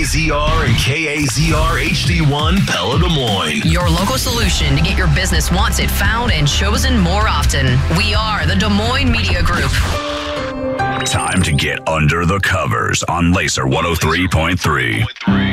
WKZR and KAZR HD1 Pella Des Moines. Your local solution to get your business wanted, found, and chosen more often. We are the Des Moines Media Group. Time to get under the covers on Laser 103.3.